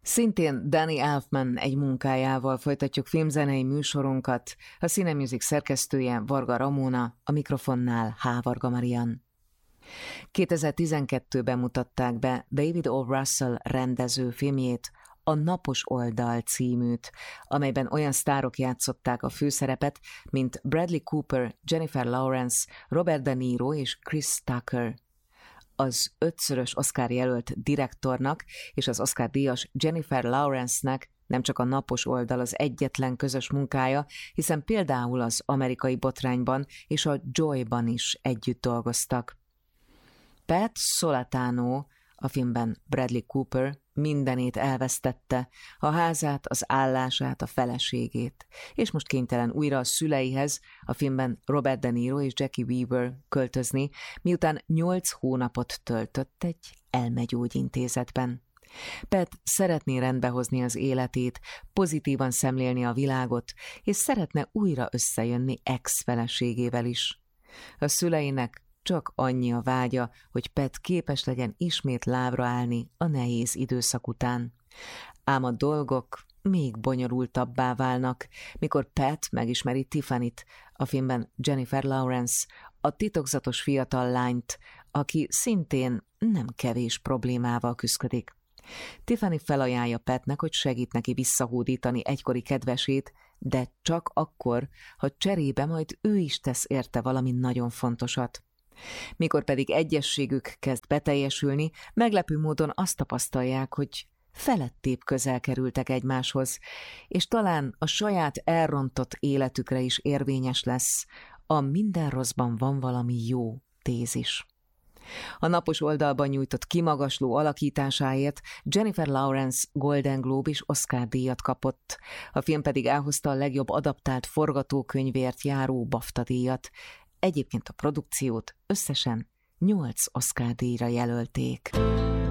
Szintén Danny Elfman egy munkájával folytatjuk filmzenei műsorunkat. A Cinemusic szerkesztője Varga Ramona, a mikrofonnál H. Varga Marian. 2012-ben mutatták be David O. Russell rendező filmjét, a Napos oldal címűt, amelyben olyan sztárok játszották a főszerepet, mint Bradley Cooper, Jennifer Lawrence, Robert De Niro és Chris Tucker. Az 5-szörös Oscar jelölt direktornak és az Oscar-díjas Jennifer Lawrence-nek nem csak a Napos oldal az egyetlen közös munkája, hiszen például az Amerikai botrányban és a Joy-ban is együtt dolgoztak. Pat Solatano, a filmben Bradley Cooper, mindenét elvesztette, a házát, az állását, a feleségét, és most kénytelen újra a szüleihez, a filmben Robert De Niro és Jackie Weaver költözni, miután 8 hónapot töltött egy elmegyógyintézetben. Pat szeretné rendbehozni az életét, pozitívan szemlélni a világot, és szeretne újra összejönni ex-feleségével is. A szüleinek csak annyi a vágya, hogy Pat képes legyen ismét lábra állni a nehéz időszak után. Ám a dolgok még bonyolultabbá válnak, mikor Pat megismeri Tiffany-t, a filmben Jennifer Lawrence, a titokzatos fiatal lányt, aki szintén nem kevés problémával küszködik. Tiffany felajánlja Patnek, hogy segít neki visszahódítani egykori kedvesét, de csak akkor, ha cserébe majd ő is tesz érte valami nagyon fontosat. Mikor pedig egyességük kezd beteljesülni, meglepő módon azt tapasztalják, hogy felettébb közel kerültek egymáshoz, és talán a saját elrontott életükre is érvényes lesz a minden rosszban van valami jó tézis. A Napos oldalban nyújtott kimagasló alakításáért Jennifer Lawrence Golden Globe és Oscar-díjat kapott, a film pedig elhozta a legjobb adaptált forgatókönyvért járó BAFTA-díjat. Egyébként a produkciót összesen 8 Oscar-díjra jelölték.